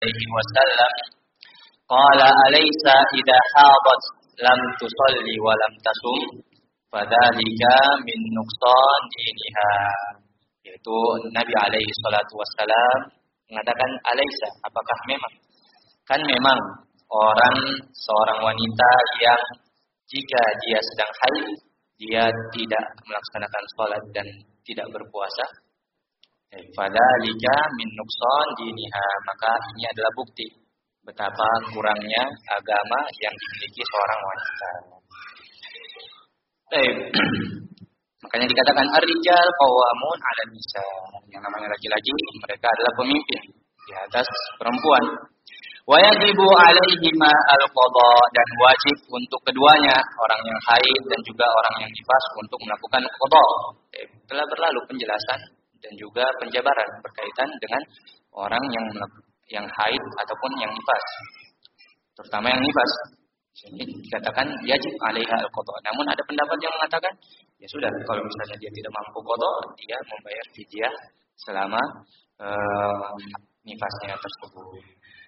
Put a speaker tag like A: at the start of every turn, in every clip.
A: alaihi wasallam qala alaysa idza hadat lam tusalli wa lam tasum fadzalika min nuqsan diniha. Yaitu Nabi alaihi salatu wasallam mengatakan alaysa, apakah memang? Kan memang seorang wanita yang jika dia sedang haid dia tidak melaksanakan sholat dan tidak berpuasa. Fadzalika min nuqsan diniha, maka ini adalah bukti betapa kurangnya agama yang dimiliki seorang wanita. Makanya dikatakan ar-rijal qawwamun 'alan nisa. Yang namanya laki-laki mereka adalah pemimpin di atas perempuan. Wa yajibu 'alaihima al-qada, dan wajib untuk keduanya, orang yang haid dan juga orang yang nifas, untuk melakukan qada. Telah berlalu penjelasan dan juga penjabaran berkaitan dengan orang yang haid ataupun yang nifas. Terutama yang nifas. Ini dikatakan yajib 'alaiha al-qada. Namun ada pendapat yang mengatakan ya sudah, kalau misalnya dia tidak mampu qada, dia membayar fidyah selama nifasnya tersebut.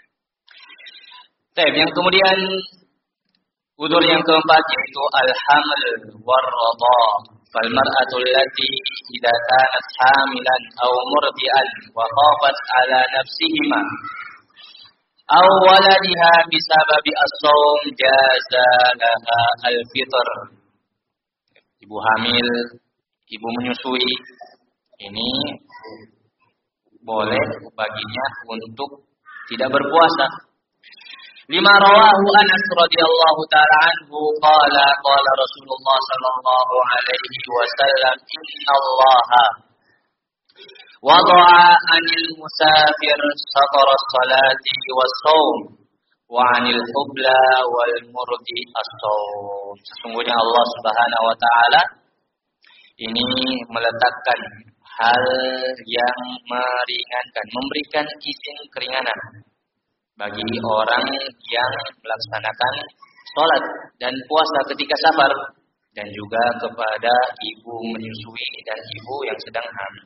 A: Yang kemudian udzur yang keempat yaitu al-haml war-radha. Fal mar'atu allati idza kanat hamilan aw murdi'an wa khafat 'ala nafsihima aw waladiha bisababi as-shaum jaza laha al-fitr. Ibu hamil, ibu menyusui, ini boleh baginya untuk tidak berpuasa. Lima rawahu Anas radhiyallahu ta'ala anhu qala Rasulullah sallallahu alaihi wasallam innallaha wada'a 'anil musafir satara as-salati was-shaum wa 'anil hubla wal murdi as-shaum. Sesungguhnya Allah Subhanahu wa taala ini meletakkan hal yang meringankan, memberikan izin keringanan bagi orang yang melaksanakan sholat dan puasa ketika safar, dan juga kepada ibu menyusui dan ibu yang sedang hamil.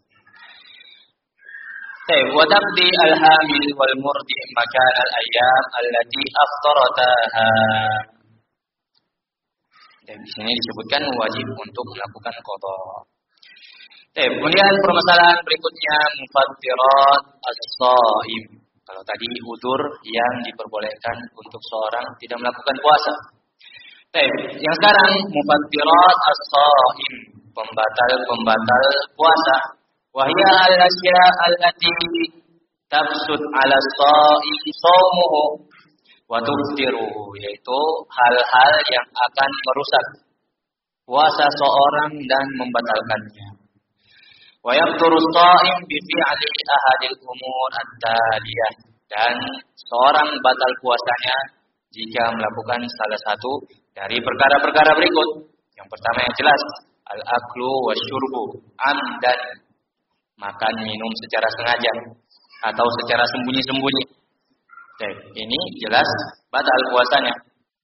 A: Wa taqdi al-hamil wal murdi makan al-ayyam allati aftarataha. Dan di sini disebutkan wajib untuk melakukan qada. Kemudian permasalahan berikutnya mufattirat as-shaim. Kalau tadi udzur yang diperbolehkan untuk seorang tidak melakukan puasa. Yang sekarang mufattirat as-shaim, pembatal puasa. Wahya al-asya allati tafsud 'ala as-shaim shaumuhu wa tuftiru, yaitu hal-hal yang akan merusak puasa seorang dan membatalkannya. Wa yaqturu as-shaim bi fi'li ahadil umur at-taliyah, dan seorang batal puasanya jika melakukan salah satu dari perkara-perkara berikut. Yang pertama yang jelas, al-aklu wasyurbu amdan, makan minum secara sengaja atau secara sembunyi-sembunyi. Ini jelas batal puasanya.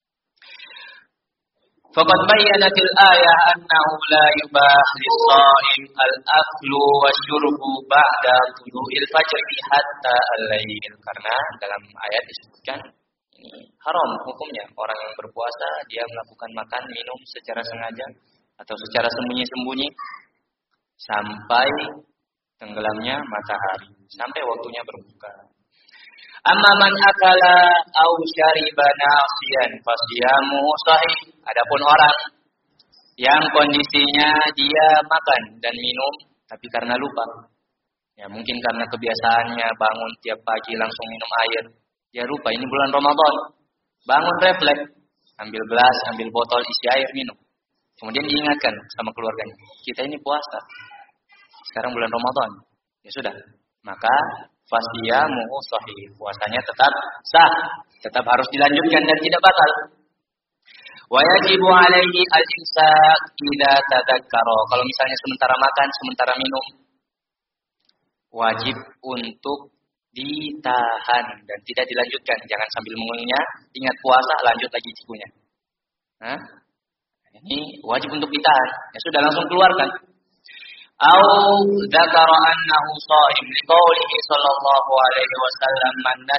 A: Faqad bayyanatil ayah annahu la yubah lis-shaim al-aklu wasyurbu ba'da tulu'il fajr hatta al-lail. Karena dalam ayat disebutkan ini haram hukumnya orang yang berpuasa dia melakukan makan minum secara sengaja atau secara sembunyi-sembunyi sampai tenggelamnya matahari, sampai waktunya berbuka. Amma man akala aw syariba nasiyan fasiyamuhu sahih. Adapun orang yang kondisinya dia makan dan minum tapi karena lupa. Ya mungkin karena kebiasaannya bangun tiap pagi langsung minum air. Dia lupa ini bulan Ramadan. Bangun refleks, ambil gelas, ambil botol isi air minum. Kemudian diingatkan sama keluarganya, kita ini puasa. Sekarang bulan Ramadan. Ya sudah, maka fasiyamuhu sahih, puasanya tetap sah, tetap harus dilanjutkan dan tidak batal. Wa yajibu alaihi al-imsak idza tadzakkara. Kalau misalnya sementara makan, sementara minum, wajib untuk ditahan dan tidak dilanjutkan. Jangan sambil mengunyah, ingat puasa, lanjut lagi cikunya. Ini wajib untuk ditahan. Ya sudah, langsung keluarkan. أو ذكر أنه صائم لقوله صلى الله عليه وسلم من